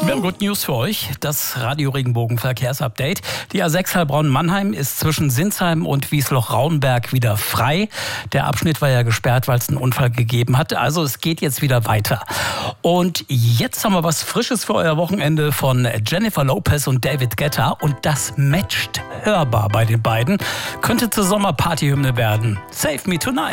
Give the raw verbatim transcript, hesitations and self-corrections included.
Wir haben Good News für euch, das Radio-Regenbogen-Verkehrsupdate. Die A sechs Heilbronn-Mannheim ist zwischen Sinsheim und Wiesloch-Raunberg wieder frei. Der Abschnitt war ja gesperrt, weil es einen Unfall gegeben hat. Also es geht jetzt wieder weiter. Und jetzt haben wir was Frisches für euer Wochenende von Jennifer Lopez und David Guetta. Und das matcht hörbar bei den beiden. Könnte zur Sommerpartyhymne werden. Save Me Tonight.